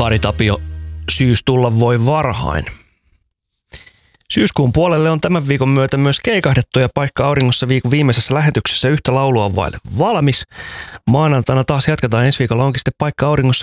Kari Tapio, syys tulla voi varhain. Syyskuun puolelle on tämän viikon myötä myös keikahdettu ja Paikka auringossa viikon viimeisessä lähetyksessä yhtä laulua vaille valmis. Maanantaina taas jatketaan, ensi viikolla onkin sitten Paikka auringossa